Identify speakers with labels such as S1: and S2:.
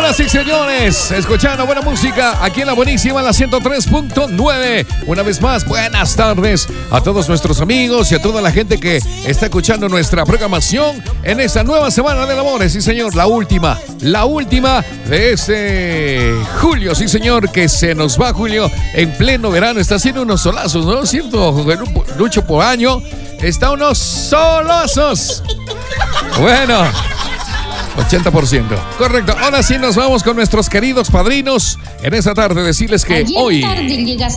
S1: Señoras y señores, escuchando buena música aquí en la buenísima, la 103.9. Una vez más, buenas tardes a todos nuestros amigos y a toda la gente que está escuchando nuestra programación en esta nueva semana del amor. Sí, señor, la última de este julio. Sí, señor, que se nos va julio en pleno verano. Está haciendo unos solazos, ¿no es cierto, Lucho? Por año está unos solazos. Bueno, 80%. Correcto. Ahora sí nos vamos con nuestros queridos padrinos en esta tarde. Decirles que
S2: Ayer
S1: hoy...
S2: tarde llegaste